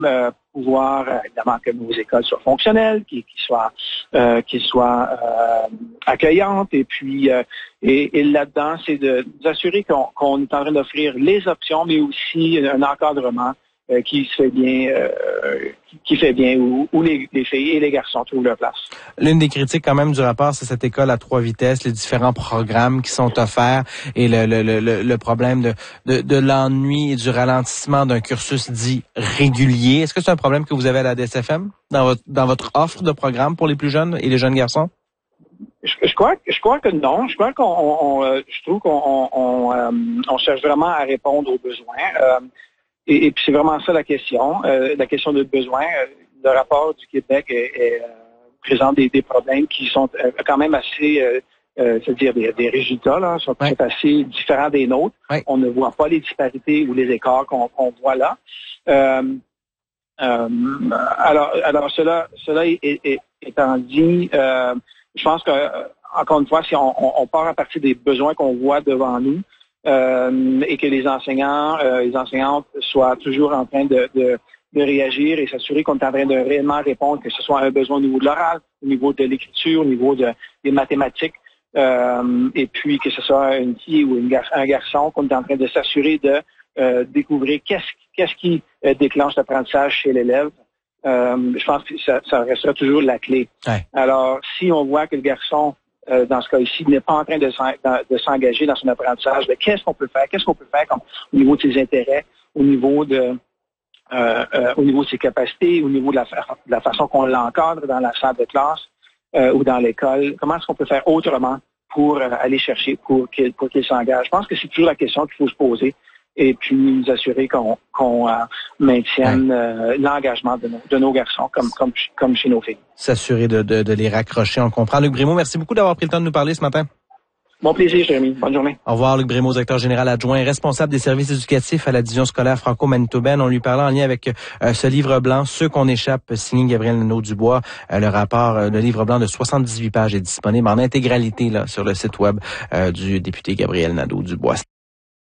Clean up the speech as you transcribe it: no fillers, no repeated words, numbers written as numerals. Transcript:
pouvoir, évidemment, que nos écoles soient fonctionnelles, qu'ils soient accueillantes, et puis et là-dedans, c'est de nous assurer qu'on est en train d'offrir les options, mais aussi un encadrement qui se fait bien, qui fait bien, où les filles et les garçons trouvent leur place. L'une des critiques quand même du rapport, c'est cette école à 3 vitesses, les différents programmes qui sont offerts et le problème de l'ennui et du ralentissement d'un cursus dit régulier. Est-ce que c'est un problème que vous avez à la DSFM dans votre offre de programme pour les plus jeunes et les jeunes garçons? Je crois que non. Je crois je trouve qu'on cherche vraiment à répondre aux besoins. Et puis c'est vraiment ça la question de besoin. Le rapport du Québec présente des problèmes qui sont quand même assez, c'est-à-dire des résultats là, sont assez différents des nôtres. Oui. On ne voit pas les disparités ou les écarts qu'on voit là. Alors cela étant dit, je pense que encore une fois, si on part à partir des besoins qu'on voit devant nous. Et que les enseignants, les enseignantes soient toujours en train de réagir et s'assurer qu'on est en train de réellement répondre, que ce soit un besoin au niveau de l'oral, au niveau de l'écriture, au niveau des mathématiques, et puis que ce soit une fille ou un garçon, qu'on est en train de s'assurer de découvrir qu'est-ce qui déclenche l'apprentissage chez l'élève. Je pense que ça restera toujours la clé. Ouais. Alors, si on voit que le garçon dans ce cas ici, n'est pas en train de s'engager dans son apprentissage. Mais qu'est-ce qu'on peut faire? Qu'est-ce qu'on peut faire au niveau de ses intérêts, au niveau de ses capacités, au niveau de la façon qu'on l'encadre dans la salle de classe ou dans l'école? Comment est-ce qu'on peut faire autrement pour aller chercher, pour qu'il s'engage? Je pense que c'est toujours la question qu'il faut se poser. Et puis nous assurer qu'on maintienne l'engagement de nos garçons comme chez nos filles. S'assurer de les raccrocher, on comprend. Luc Brémaud, merci beaucoup d'avoir pris le temps de nous parler ce matin. Mon plaisir, Jérémy. Bonne journée. Au revoir, Luc Brémaud, directeur général adjoint et responsable des services éducatifs à la division scolaire franco-manitobaine. On lui parlait en lien avec ce livre blanc, Ceux qu'on échappe, signé Gabriel Nadeau-Dubois. Le livre blanc de 78 pages est disponible en intégralité là sur le site web du député Gabriel Nadeau-Dubois.